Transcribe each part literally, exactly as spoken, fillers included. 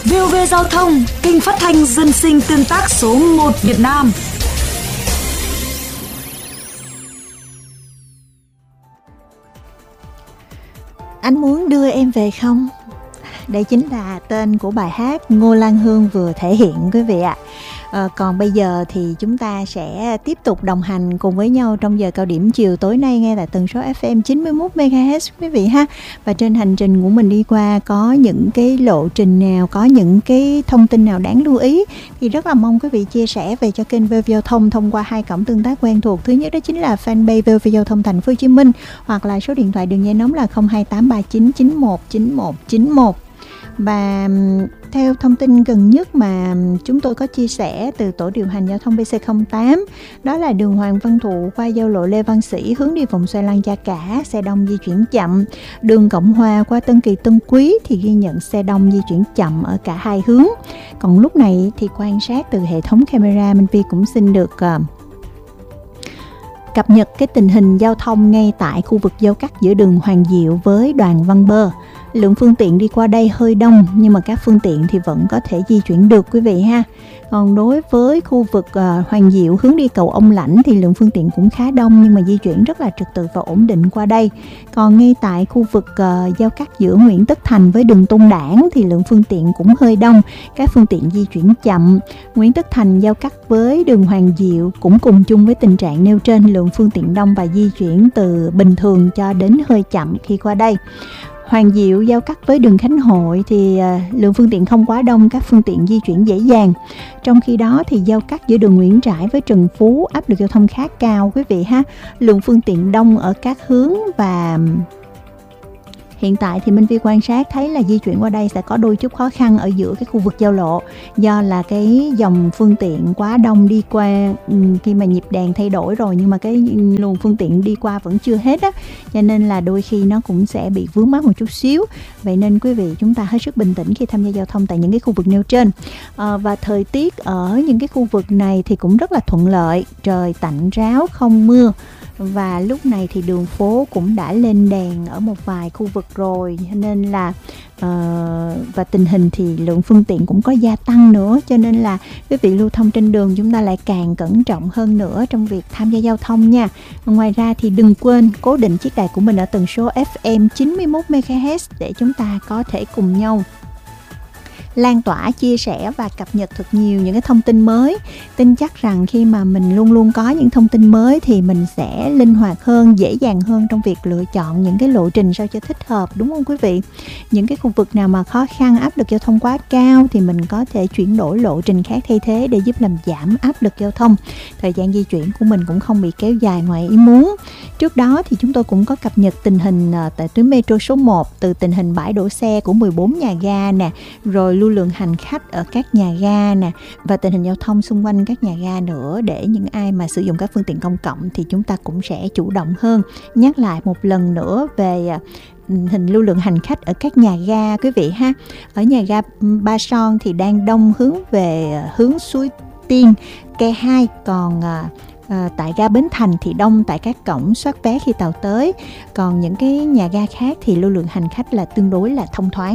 vê o vê Giao thông, kênh phát thanh dân sinh tương tác số một Việt Nam. Anh muốn đưa em về không? Đây chính là tên của bài hát Ngô Lan Hương vừa thể hiện quý vị ạ. À, còn bây giờ thì chúng ta sẽ tiếp tục đồng hành cùng với nhau trong giờ cao điểm chiều tối nay nghe tại tần số ép em chín mươi mốt mê ga héc quý vị ha. Và trên hành trình của mình đi qua có những cái lộ trình nào, có những cái thông tin nào đáng lưu ý thì rất là mong quý vị chia sẻ về cho kênh vê o vê Giao thông thông qua hai cổng tương tác quen thuộc. Thứ nhất đó chính là fanpage vê o vê Giao thông Thành phố Hồ Chí Minh, hoặc là số điện thoại đường dây nóng là không hai tám ba chín chín một chín một chín một. Và theo thông tin gần nhất mà chúng tôi có chia sẻ từ tổ điều hành giao thông bê xê không tám, đó là đường Hoàng Văn Thụ qua giao lộ Lê Văn Sĩ hướng đi vòng xoay Lăng Cha Cả, xe đông di chuyển chậm. Đường Cộng Hòa qua Tân Kỳ Tân Quý thì ghi nhận xe đông di chuyển chậm ở cả hai hướng. Còn lúc này thì quan sát từ hệ thống camera, Minh Phi cũng xin được uh, cập nhật cái tình hình giao thông ngay tại khu vực giao cắt giữa đường Hoàng Diệu với Đoàn Văn Bơ. Lượng phương tiện đi qua đây hơi đông nhưng mà các phương tiện thì vẫn có thể di chuyển được quý vị ha. Còn đối với khu vực uh, Hoàng Diệu hướng đi cầu Ông Lãnh thì lượng phương tiện cũng khá đông nhưng mà di chuyển rất là trật tự và ổn định qua đây. Còn ngay tại khu vực uh, giao cắt giữa Nguyễn Tất Thành với đường Tôn Đản thì lượng phương tiện cũng hơi đông, các phương tiện di chuyển chậm. Nguyễn Tất Thành giao cắt với đường Hoàng Diệu cũng cùng chung với tình trạng nêu trên, lượng phương tiện đông và di chuyển từ bình thường cho đến hơi chậm khi qua đây. Hoàng Diệu giao cắt với đường Khánh Hội thì uh, lượng phương tiện không quá đông, các phương tiện di chuyển dễ dàng. Trong khi đó thì giao cắt giữa đường Nguyễn Trãi với Trần Phú áp lực giao thông khá cao quý vị ha. Lượng phương tiện đông ở các hướng và hiện tại thì Minh Phi quan sát thấy là di chuyển qua đây sẽ có đôi chút khó khăn ở giữa cái khu vực giao lộ, do là cái dòng phương tiện quá đông đi qua khi mà nhịp đèn thay đổi rồi nhưng mà cái luồng phương tiện đi qua vẫn chưa hết á, cho nên là đôi khi nó cũng sẽ bị vướng mắc một chút xíu. Vậy nên quý vị chúng ta hết sức bình tĩnh khi tham gia giao thông tại những cái khu vực nêu trên. À, và thời tiết ở những cái khu vực này thì cũng rất là thuận lợi, trời tạnh ráo không mưa. Và lúc này thì đường phố cũng đã lên đèn ở một vài khu vực rồi, nên là uh, và tình hình thì lượng phương tiện cũng có gia tăng nữa, cho nên là quý vị lưu thông trên đường chúng ta lại càng cẩn trọng hơn nữa trong việc tham gia giao thông nha. Ngoài ra thì đừng quên cố định chiếc đài của mình ở tần số ép em chín mươi mốt mê ga héc để chúng ta có thể cùng nhau lan tỏa, chia sẻ và cập nhật thật nhiều những cái thông tin mới. Tin chắc rằng khi mà mình luôn luôn có những thông tin mới thì mình sẽ linh hoạt hơn, dễ dàng hơn trong việc lựa chọn những cái lộ trình sao cho thích hợp, đúng không quý vị? Những cái khu vực nào mà khó khăn, áp lực giao thông quá cao thì mình có thể chuyển đổi lộ trình khác thay thế để giúp làm giảm áp lực giao thông. Thời gian di chuyển của mình cũng không bị kéo dài ngoài ý muốn. Trước đó thì chúng tôi cũng có cập nhật tình hình tại tuyến metro số một, từ tình hình bãi đổ xe của mười bốn nhà ga nè, rồi lưu lượng hành khách ở các nhà ga nè, và tình hình giao thông xung quanh các nhà ga nữa, để những ai mà sử dụng các phương tiện công cộng thì chúng ta cũng sẽ chủ động hơn. Nhắc lại một lần nữa về hình lưu lượng hành khách ở các nhà ga quý vị ha. Ở nhà ga Ba Son thì đang đông hướng về hướng Suối Tiên, Ke hai, còn À, tại ga Bến Thành thì đông tại các cổng soát vé khi tàu tới. Còn những cái nhà ga khác thì lưu lượng hành khách là tương đối là thông thoáng.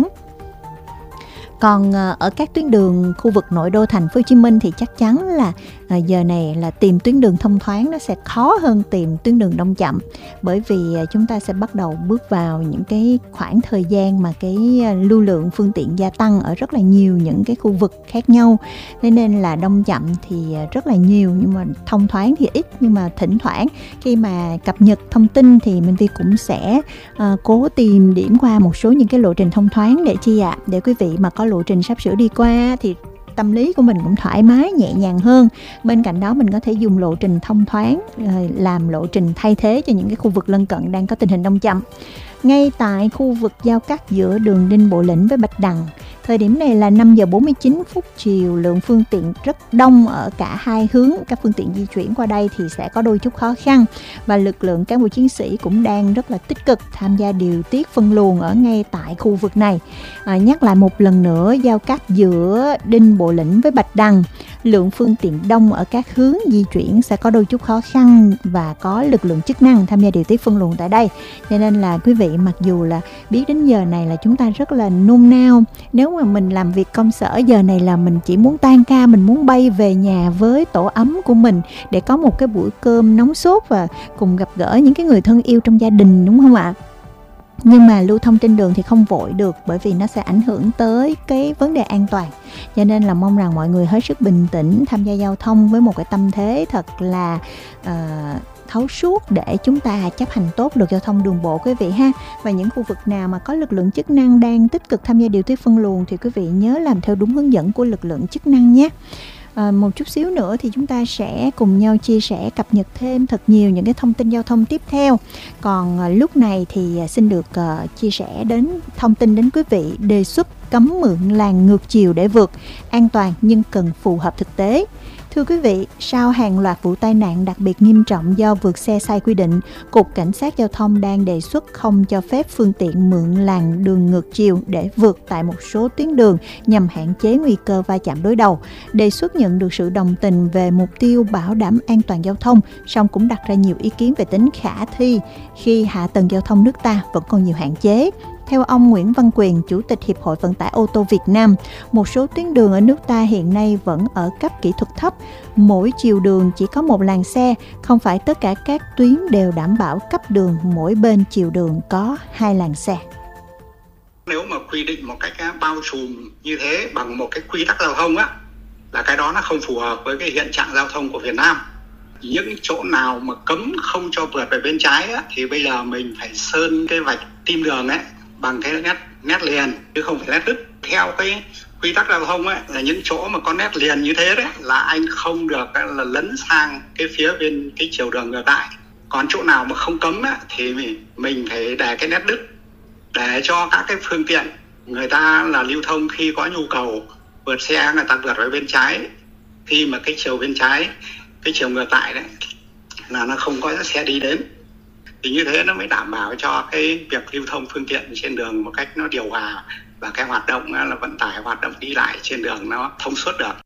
Còn ở các tuyến đường khu vực nội đô thành phố Hồ Chí Minh thì chắc chắn là giờ này là tìm tuyến đường thông thoáng nó sẽ khó hơn tìm tuyến đường đông chậm, bởi vì chúng ta sẽ bắt đầu bước vào những cái khoảng thời gian mà cái lưu lượng phương tiện gia tăng ở rất là nhiều những cái khu vực khác nhau. Thế nên là đông chậm thì rất là nhiều nhưng mà thông thoáng thì ít. Nhưng mà thỉnh thoảng khi mà cập nhật thông tin thì Minh Vi cũng sẽ uh, cố tìm điểm qua một số những cái lộ trình thông thoáng để chi ạ, à? Để quý vị mà có lộ trình sắp sửa đi qua thì tâm lý của mình cũng thoải mái, nhẹ nhàng hơn. Bên cạnh đó mình có thể dùng lộ trình thông thoáng làm lộ trình thay thế cho những cái khu vực lân cận đang có tình hình đông chậm. Ngay tại khu vực giao cắt giữa đường Đinh Bộ Lĩnh với Bạch Đằng, thời điểm này là năm giờ bốn mươi chín phút chiều, lượng phương tiện rất đông ở cả hai hướng. Các phương tiện di chuyển qua đây thì sẽ có đôi chút khó khăn, và lực lượng cán bộ chiến sĩ cũng đang rất là tích cực tham gia điều tiết phân luồng ở ngay tại khu vực này. À, nhắc lại một lần nữa, giao cắt giữa Đinh Bộ Lĩnh với Bạch Đằng lượng phương tiện đông ở các hướng di chuyển sẽ có đôi chút khó khăn và có lực lượng chức năng tham gia điều tiết phân luồng tại đây. Cho nên là quý vị mặc dù là biết đến giờ này là chúng ta rất là nôn nao, nếu mà mình làm việc công sở giờ này là mình chỉ muốn tan ca, mình muốn bay về nhà với tổ ấm của mình để có một cái bữa cơm nóng sốt và cùng gặp gỡ những cái người thân yêu trong gia đình, đúng không ạ? Nhưng mà lưu thông trên đường thì không vội được, bởi vì nó sẽ ảnh hưởng tới cái vấn đề an toàn. Cho nên là mong rằng mọi người hết sức bình tĩnh tham gia giao thông với một cái tâm thế thật là uh, thấu suốt để chúng ta chấp hành tốt luật giao thông đường bộ quý vị ha. Và những khu vực nào mà có lực lượng chức năng đang tích cực tham gia điều tiết phân luồng thì quý vị nhớ làm theo đúng hướng dẫn của lực lượng chức năng nhé. À, một chút xíu nữa thì chúng ta sẽ cùng nhau chia sẻ, cập nhật thêm thật nhiều những cái thông tin giao thông tiếp theo. Còn à, lúc này thì à, xin được à, chia sẻ đến thông tin đến quý vị đề xuất cấm mượn làn ngược chiều để vượt, an toàn nhưng cần phù hợp thực tế. Thưa quý vị, sau hàng loạt vụ tai nạn đặc biệt nghiêm trọng do vượt xe sai quy định, Cục Cảnh sát Giao thông đang đề xuất không cho phép phương tiện mượn làn đường ngược chiều để vượt tại một số tuyến đường nhằm hạn chế nguy cơ va chạm đối đầu. Đề xuất nhận được sự đồng tình về mục tiêu bảo đảm an toàn giao thông, song cũng đặt ra nhiều ý kiến về tính khả thi khi hạ tầng giao thông nước ta vẫn còn nhiều hạn chế. Theo ông Nguyễn Văn Quyền, Chủ tịch Hiệp hội Vận tải ô tô Việt Nam, một số tuyến đường ở nước ta hiện nay vẫn ở cấp kỹ thuật thấp. Mỗi chiều đường chỉ có một làn xe, không phải tất cả các tuyến đều đảm bảo cấp đường mỗi bên chiều đường có hai làn xe. Nếu mà quy định một cách bao trùm như thế bằng một cái quy tắc giao thông á, là cái đó nó không phù hợp với cái hiện trạng giao thông của Việt Nam. Những chỗ nào mà cấm không cho vượt về bên trái á, thì bây giờ mình phải sơn cái vạch tim đường ấy bằng cái nét nét liền chứ không phải nét đứt. Theo cái quy tắc giao thông ấy, là những chỗ mà có nét liền như thế đấy là anh không được là lấn sang cái phía bên cái chiều đường ngược lại. Còn chỗ nào mà không cấm ấy, thì mình, mình phải để cái nét đứt để cho các cái phương tiện người ta là lưu thông khi có nhu cầu vượt xe, người ta vượt về bên trái, khi mà cái chiều bên trái, cái chiều ngược lại đấy là nó không có xe đi đến, thì như thế nó mới đảm bảo cho cái việc lưu thông phương tiện trên đường một cách nó điều hòa và cái hoạt động là vận tải, hoạt động đi lại trên đường nó thông suốt được.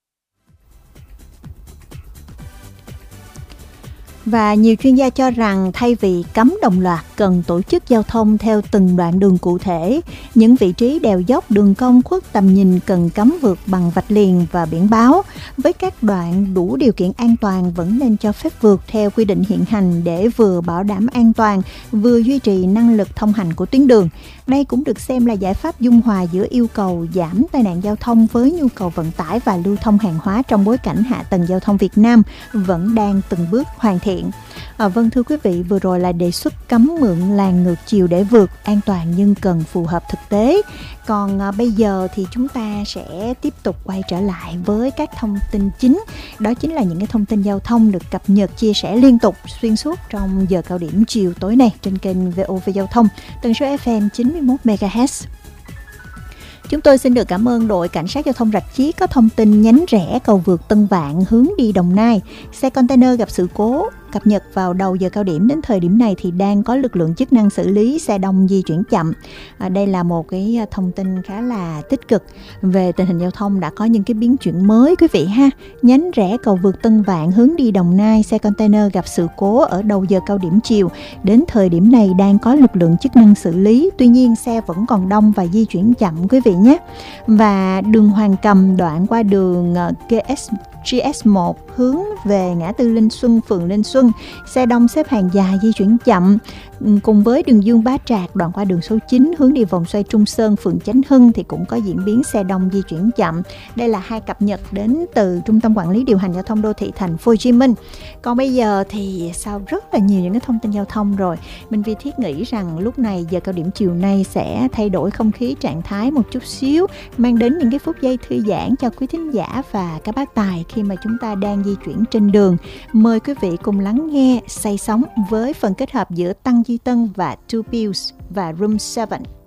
Và nhiều chuyên gia cho rằng thay vì cấm đồng loạt, cần tổ chức giao thông theo từng đoạn đường cụ thể. Những vị trí đèo dốc, đường cong khuất tầm nhìn cần cấm vượt bằng vạch liền và biển báo. Với các đoạn đủ điều kiện an toàn vẫn nên cho phép vượt theo quy định hiện hành để vừa bảo đảm an toàn, vừa duy trì năng lực thông hành của tuyến đường. Đây cũng được xem là giải pháp dung hòa giữa yêu cầu giảm tai nạn giao thông với nhu cầu vận tải và lưu thông hàng hóa trong bối cảnh hạ tầng giao thông Việt Nam vẫn đang từng bước hoàn thiện. À, vâng thưa quý vị, vừa rồi là đề xuất cấm mượn làn ngược chiều để vượt, an toàn nhưng cần phù hợp thực tế. Còn à, bây giờ thì chúng ta sẽ tiếp tục quay trở lại với các thông tin chính. Đó chính là những cái thông tin giao thông được cập nhật, chia sẻ liên tục xuyên suốt trong giờ cao điểm chiều tối nay trên kênh vê o vê Giao thông, tần số ép em chín mươi mốt mê ga héc. Chúng tôi xin được cảm ơn đội Cảnh sát Giao thông Rạch Chiếc có thông tin nhánh rẽ cầu vượt Tân Vạn hướng đi Đồng Nai. Xe container gặp sự cố, cập nhật vào đầu giờ cao điểm. Đến thời điểm này thì đang có lực lượng chức năng xử lý xe đông di chuyển chậm. À, đây là một cái thông tin khá là tích cực về tình hình giao thông, đã có những cái biến chuyển mới quý vị ha. Nhánh rẽ cầu vượt Tân Vạn hướng đi Đồng Nai, xe container gặp sự cố ở đầu giờ cao điểm chiều. Đến thời điểm này đang có lực lượng chức năng xử lý, tuy nhiên xe vẫn còn đông và di chuyển chậm quý vị nhé. Và đường Hoàng Cầm đoạn qua đường giê ét giê ét một hướng về ngã tư Linh Xuân, phường Linh Xuân, xe đông xếp hàng dài di chuyển chậm. Cùng với đường Dương Bá Trạc đoạn qua đường số chín hướng đi vòng xoay Trung Sơn, phường Chánh Hưng thì cũng có diễn biến xe đông di chuyển chậm. Đây là hai cập nhật đến từ Trung tâm Quản lý Điều hành Giao thông Đô thị Thành phố Hồ Chí Minh. Còn bây giờ thì sau rất là nhiều những cái thông tin giao thông rồi, Minh Vi Thiết nghĩ rằng lúc này giờ cao điểm chiều nay sẽ thay đổi không khí trạng thái một chút xíu, mang đến những cái phút giây thư giãn cho quý thính giả và các bác tài khi mà chúng ta đang di chuyển trên đường. Mời quý vị cùng lắng nghe say sóng với phần kết hợp giữa Tăng Duy Tân và Two Pills và Room seven.